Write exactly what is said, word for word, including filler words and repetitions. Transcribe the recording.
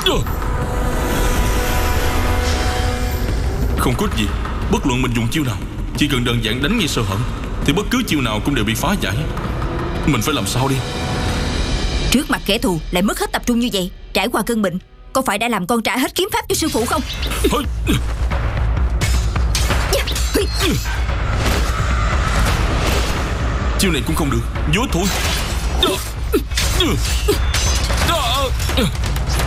Không có gì. Bất luận mình dùng chiêu nào, chỉ cần đơn giản đánh ngay sơ hở thì bất cứ chiêu nào cũng đều bị phá giải. Mình phải làm sao đi? Trước mặt kẻ thù lại mất hết tập trung như vậy, trải qua cơn bệnh, có phải đã làm con trả hết kiếm pháp cho sư phụ không? Chiêu này cũng không được, vô thôi.